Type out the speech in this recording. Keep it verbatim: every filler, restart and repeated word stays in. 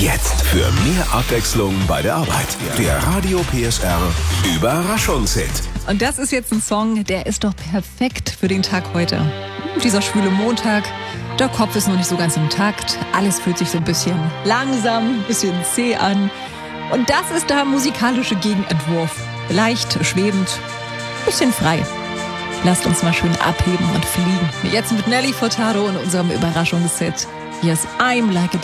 Jetzt für mehr Abwechslung bei der Arbeit. Der Radio P S R Überraschungshit. Und das ist jetzt ein Song, der ist doch perfekt für den Tag heute. Dieser schwüle Montag, der Kopf ist noch nicht so ganz im Takt. Alles fühlt sich so ein bisschen langsam, ein bisschen zäh an. Und das ist der musikalische Gegenentwurf. Leicht, schwebend, bisschen frei. Lasst uns mal schön abheben und fliegen. Jetzt mit Nelly Furtado in unserem Überraschungshit. Hier ist I'm Like a